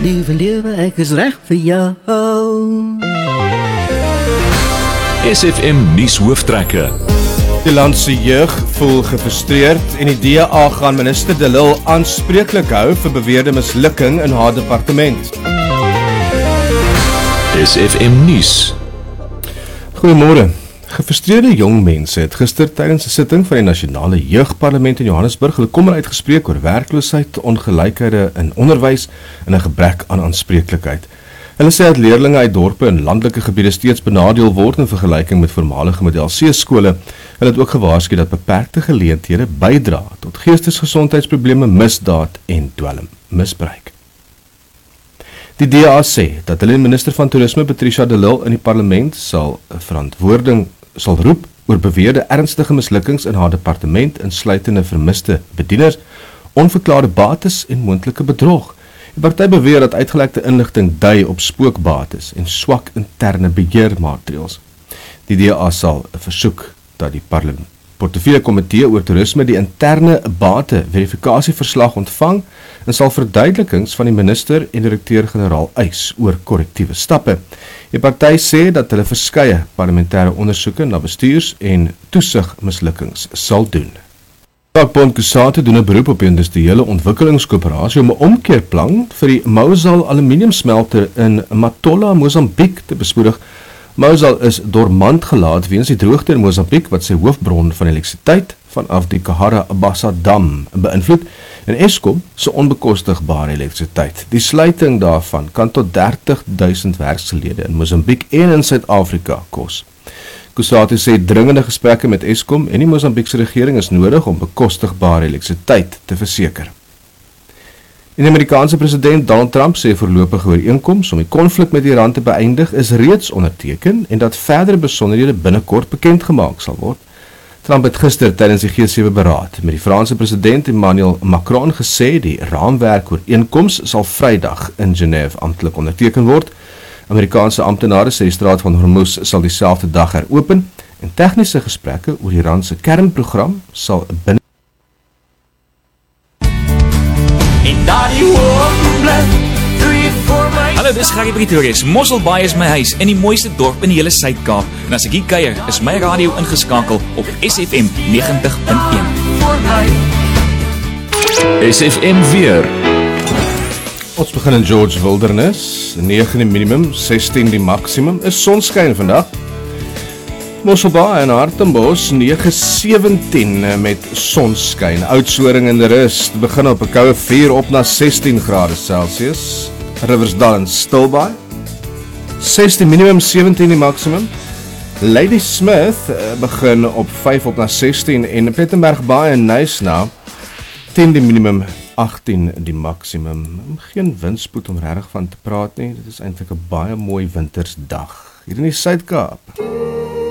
Liewe lewe, ek is reg vir jou. SFM nuus hooftrekke. Die landse jeug voel gefrustreerd en die DA gaan minister De Lille aanspreeklik hou vir beweerde mislukking in haar departement. SFM nuus. Goeiemôre. Gefrustreerde jong mense het gister tydens 'n sitting van die Nasionale Jeugparlement in Johannesburg hulle kommer uitgespreek oor werkloosheid, ongelykhede in onderwys en 'n gebrek aan aanspreeklikheid. Hulle sê dat leerdlinge uit dorpe en landelike gebiede steeds benadeel word in vergelyking met voormalige model C-skole. Hulle het ook gewaarsku dat beperkte geleenthede bydra tot geestesgesondheidsprobleme, misdaad en dwelmmisbruik. Die DA sê dat hulle minister van Toerisme Patricia de Lille in die parlement sal verantwoording roep oor beweerde ernstige mislukkings in haar departement, insluitende vermiste bedieners, onverklaarde bates en moontlike bedrog. Die party beweer dat uitgelekte inligting dui op spookbates en swak interne beheermaatreëls. Die DA sal 'n versoek dat die portefeulje komitee oor toerisme die interne bate verifikasieverslag ontvang en sal verduidelikings van die minister en direkteur-generaal eis oor korrektiewe stappe. Die party sê dat hulle verskeie parlementêre ondersoeke na bestuurs- en toesigmislukkings sal doen. Vakbond Kusate doen 'n beroep op die industriële ontwikkelingskoöperasie om 'n omkeerplan vir die Mausal aluminiumsmelter in Matola, Mosambiek te bespoedig. Mausal is dormant gelaat weens die droogte in Mosambiek wat sy hoofbron van elektrisiteit vanaf die Kahara Bassa dam beïnvloed en Eskom se onbekostigbare elektrisiteit. Die sluiting daarvan kan tot 30.000 werksgelede in Mosambiek en in Suid-Afrika kos. Kusate sê dringende gesprekke met Eskom en die Mosambiekse regering is nodig om bekostigbare elektrisiteit te verseker. En die Amerikaanse president Donald Trump sê voorlopige ooreenkoms om die konflik met Iran te beëindig is reeds onderteken en dat verdere besonderhede binnekort bekend gemaak sal word. Trump het gister tydens die G7 beraad met die Franse president Emmanuel Macron gesê die raamwerk ooreenkoms sal Vrydag in Genève amptelik onderteken word. Amerikaanse amptenare sê die straat van Hormuz sal dieselfde dag heropen en tegniese gesprekke oor Iran se kernprogram sal binne. Hallo, dis Gary Pretorius. Mosselbaai is my huis in die mooiste dorp in die hele Suid-Kaap. En as ek hier kuier, is my radio ingeskakel op SFM 90.1. SFM weer. Ons begin in George Wilderness, 9 die minimum, 16 die maksimum, is sonskyn vandag. Mosselbaai en Hartenbos 9-17 met sonskyn. Oudtshoorn in die rus begin op 'n koue 4 op na 16 grade Celsius. Riversdal en Stilbaai 16 minimum, 17 die maksimum. Lady Smith begin op 5 op na 16 en Plettenberg Baai en Nysna 10 die minimum, 18 die maksimum. Geen windspoed om regtig van te praat nie. Dit is eintlik 'n baie mooi wintersdag hier in die Suid-Kaap.